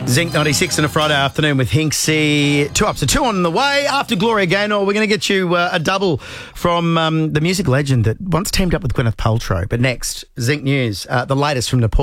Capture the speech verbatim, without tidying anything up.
Zinc ninety-six on a Friday afternoon with Hinksy. Two up to two on the way. After Gloria Gaynor, we're going to get you uh, a double from um, the music legend that once teamed up with Gwyneth Paltrow. But next, Zinc News, uh, the latest from Nepal.